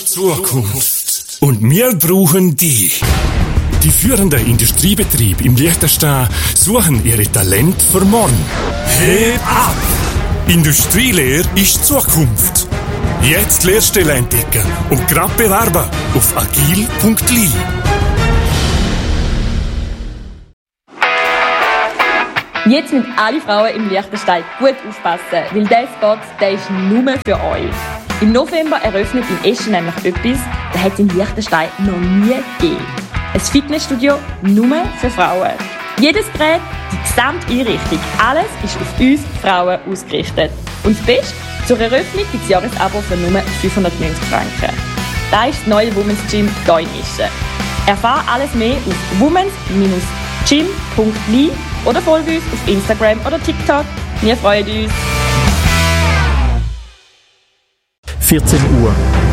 Zukunft. Und wir brauchen dich. Die führenden Industriebetriebe im Liechtenstein suchen ihre Talente für morgen. Heb ab! Industrielehre ist Zukunft. Jetzt Lehrstelle entdecken und grad bewerben auf agil.li. Jetzt müssen alle Frauen im Liechtenstein gut aufpassen, weil dieser Spot, der ist nur für euch. Im November eröffnet in Eschen nämlich etwas, das hat es in Liechtenstein noch nie gegeben. Ein Fitnessstudio nur für Frauen. Jedes Gerät, die gesamte Einrichtung, alles ist auf uns Frauen ausgerichtet. Und das Beste, zur Eröffnung gibt es Jahresabo für nur 590 Franken. Das ist das neue Women's Gym hier in Eschen. Erfahre alles mehr auf womens-gym.li oder folge uns auf Instagram oder TikTok. Wir freuen uns. 14 Uhr.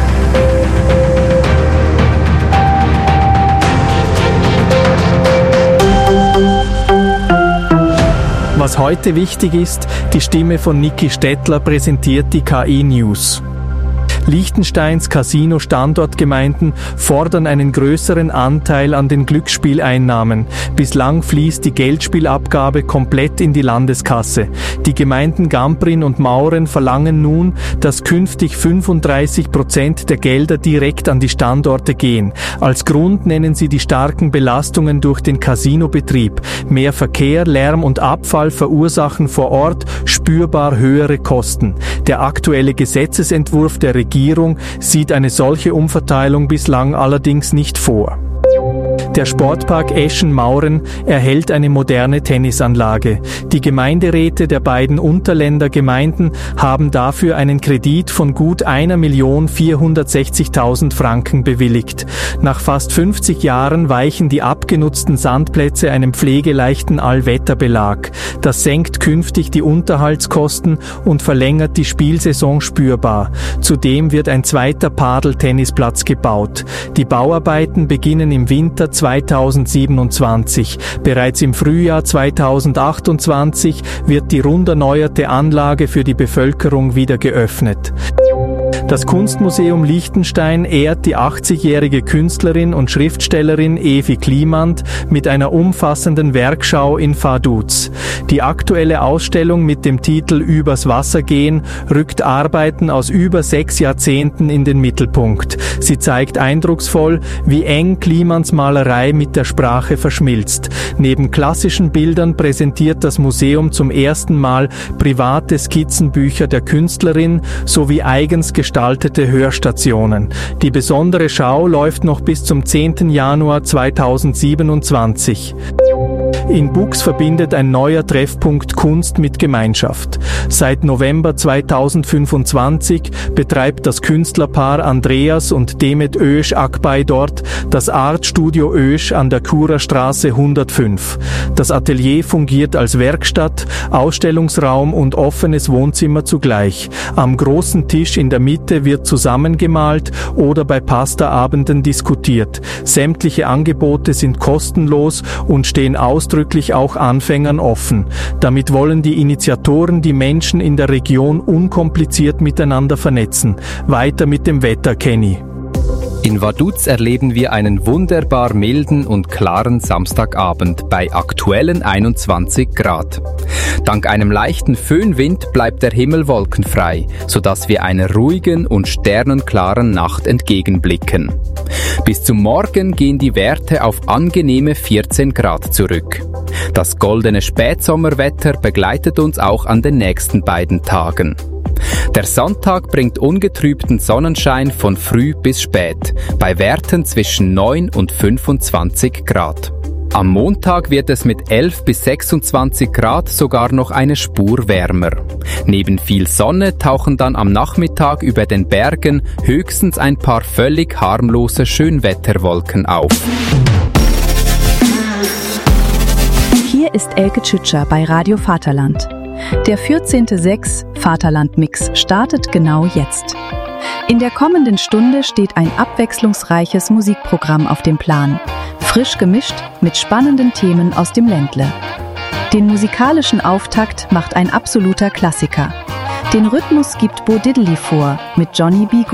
Was heute wichtig ist, die Stimme von Niki Stettler präsentiert die KI News. Liechtensteins Casino-Standortgemeinden fordern einen größeren Anteil an den Glücksspieleinnahmen. Bislang fließt die Geldspielabgabe komplett in die Landeskasse. Die Gemeinden Gamprin und Mauren verlangen nun, dass künftig 35% der Gelder direkt an die Standorte gehen. Als Grund nennen sie die starken Belastungen durch den Casinobetrieb. Mehr Verkehr, Lärm und Abfall verursachen vor Ort spürbar höhere Kosten. Der aktuelle Gesetzesentwurf der Regierung sieht eine solche Umverteilung bislang allerdings nicht vor. Der Sportpark Eschen-Mauren erhält eine moderne Tennisanlage. Die Gemeinderäte der beiden Unterländergemeinden haben dafür einen Kredit von gut 1.460.000 Franken bewilligt. Nach fast 50 Jahren weichen die abgenutzten Sandplätze einem pflegeleichten Allwetterbelag. Das senkt künftig die Unterhaltskosten und verlängert die Spielsaison spürbar. Zudem wird ein zweiter Padeltennisplatz gebaut. Die Bauarbeiten beginnen im Winter 2027. Bereits im Frühjahr 2028 wird die rund erneuerte Anlage für die Bevölkerung wieder geöffnet. Das Kunstmuseum Liechtenstein ehrt die 80-jährige Künstlerin und Schriftstellerin Evi Klimant mit einer umfassenden Werkschau in Vaduz. Die aktuelle Ausstellung mit dem Titel Übers Wasser gehen rückt Arbeiten aus über 6 Jahrzehnten in den Mittelpunkt. Sie zeigt eindrucksvoll, wie eng Klimants Malerei mit der Sprache verschmilzt. Neben klassischen Bildern präsentiert das Museum zum ersten Mal private Skizzenbücher der Künstlerin sowie eigens gestaltete Hörstationen. Die besondere Schau läuft noch bis zum 10. Januar 2027. In Bux verbindet ein neuer Treffpunkt Kunst mit Gemeinschaft. Seit November 2025 betreibt das Künstlerpaar Andreas und Demet Ösch Akbay dort das Artstudio Ösch an der Kurerstraße 105. Das Atelier fungiert als Werkstatt, Ausstellungsraum und offenes Wohnzimmer zugleich. Am großen Tisch in der Mitte wird zusammengemalt oder bei Pastaabenden diskutiert. Sämtliche Angebote sind kostenlos und stehen ausdrücklich auch Anfängern offen. Damit wollen die Initiatoren die Menschen in der Region unkompliziert miteinander vernetzen. Weiter mit dem Wetter, Kenny. In Vaduz erleben wir einen wunderbar milden und klaren Samstagabend bei aktuellen 21 Grad. Dank einem leichten Föhnwind bleibt der Himmel wolkenfrei, sodass wir einer ruhigen und sternenklaren Nacht entgegenblicken. Bis zum Morgen gehen die Werte auf angenehme 14 Grad zurück. Das goldene Spätsommerwetter begleitet uns auch an den nächsten beiden Tagen. Der Sonntag bringt ungetrübten Sonnenschein von früh bis spät, bei Werten zwischen 9 und 25 Grad. Am Montag wird es mit 11 bis 26 Grad sogar noch eine Spur wärmer. Neben viel Sonne tauchen dann am Nachmittag über den Bergen höchstens ein paar völlig harmlose Schönwetterwolken auf. Hier ist Elke Tschütscher bei Radio Vaterland. Der 14.6 Vaterland-Mix startet genau jetzt. In der kommenden Stunde steht ein abwechslungsreiches Musikprogramm auf dem Plan, frisch gemischt mit spannenden Themen aus dem Ländle. Den musikalischen Auftakt macht ein absoluter Klassiker. Den Rhythmus gibt Bo Diddley vor mit Johnny B.